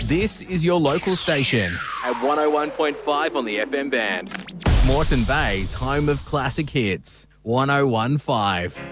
This is your local station. At 101.5 on the FM band. Moreton Bay's home of classic hits. 101.5.